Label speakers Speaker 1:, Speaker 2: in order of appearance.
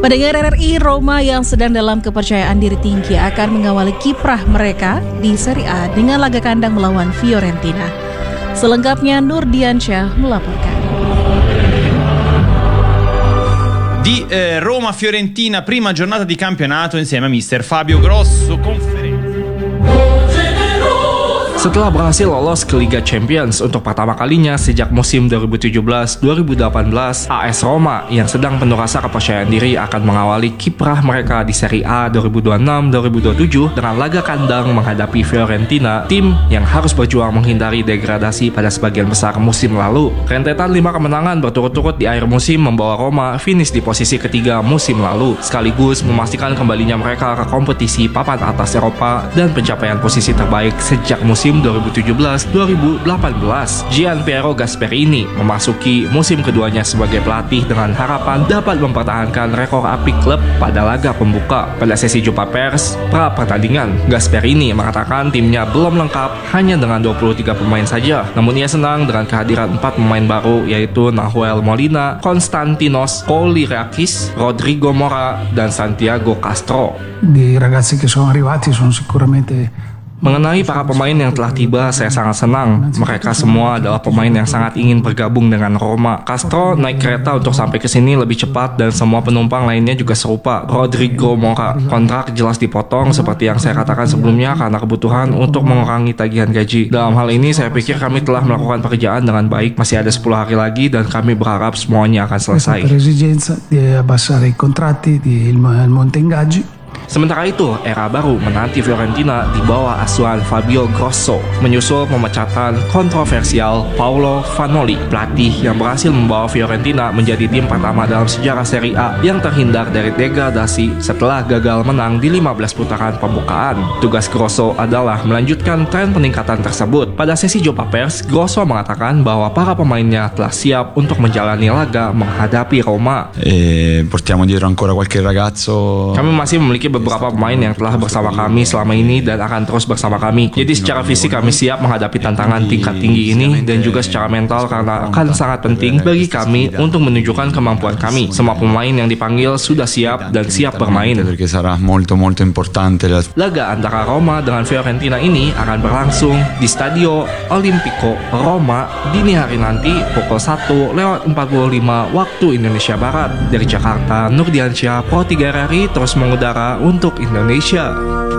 Speaker 1: Pendengar RRI, Roma yang sedang dalam kepercayaan diri tinggi akan mengawali kiprah mereka di Serie A dengan laga kandang melawan Fiorentina. Selengkapnya Nur Diansyah melaporkan.
Speaker 2: Di Roma-Fiorentina, prima giornata di campionato insieme a mister Fabio Grosso.
Speaker 3: Setelah berhasil lolos ke Liga Champions untuk pertama kalinya sejak musim 2017-2018, AS Roma yang sedang penuh rasa kepercayaan diri akan mengawali kiprah mereka di Serie A 2026-2027 dengan laga kandang menghadapi Fiorentina, tim yang harus berjuang menghindari degradasi pada sebagian besar musim lalu. Rentetan 5 kemenangan berturut-turut di akhir musim membawa Roma finish di posisi ketiga musim lalu, sekaligus memastikan kembalinya mereka ke kompetisi papan atas Eropa dan pencapaian posisi terbaik sejak musim 2017-2018. Gianpiero Gasperini memasuki musim keduanya sebagai pelatih dengan harapan dapat mempertahankan rekor api klub pada laga pembuka. Pada sesi jumpa pers pra pertandingan, Gasperini mengatakan timnya belum lengkap hanya dengan 23 pemain saja. Namun ia senang dengan kehadiran 4 pemain baru, yaitu Nahuel Molina, Konstantinos Koulirakis, Rodrigo Mora, dan Santiago Castro.
Speaker 4: Di ragazzi che sono arrivati sono sicuramente.
Speaker 3: Mengenai para pemain yang telah tiba, saya sangat senang. Mereka semua adalah pemain yang sangat ingin bergabung dengan Roma. Castro naik kereta untuk sampai ke sini lebih cepat dan semua penumpang lainnya juga serupa. Rodrigo Mora, kontrak jelas dipotong seperti yang saya katakan sebelumnya karena kebutuhan untuk mengurangi tagihan gaji. Dalam hal ini saya pikir kami telah melakukan pekerjaan dengan baik. Masih ada 10 hari lagi dan kami berharap semuanya akan selesai.
Speaker 4: Per esigenza di abbassare i contratti, il monte ingaggi.
Speaker 3: Sementara itu, era baru menanti Fiorentina di bawah asuhan Fabio Grosso, menyusul pemecatan kontroversial Paolo Vanoli, pelatih yang berhasil membawa Fiorentina menjadi tim pertama dalam sejarah Serie A yang terhindar dari degradasi setelah gagal menang di 15 putaran pembukaan. Tugas Grosso adalah melanjutkan tren peningkatan tersebut. Pada sesi jumpa pers, Grosso mengatakan bahwa para pemainnya telah siap untuk menjalani laga menghadapi Roma.
Speaker 5: Portiamo dietro ancora qualche ragazzo.
Speaker 3: Kami masih memiliki beberapa pemain yang telah bersama kami selama ini dan akan terus bersama kami. Jadi secara fisik kami siap menghadapi tantangan tingkat tinggi ini dan juga secara mental karena akan sangat penting bagi kami untuk menunjukkan kemampuan kami. Semua pemain yang dipanggil sudah siap dan siap bermain. Laga antara Roma dengan Fiorentina ini akan berlangsung di Stadio Olimpico Roma dini hari nanti pukul 1:45 waktu Indonesia Barat. Dari Jakarta, Nur Diansyah, Pro 3 RRI terus mengudara untuk Indonesia.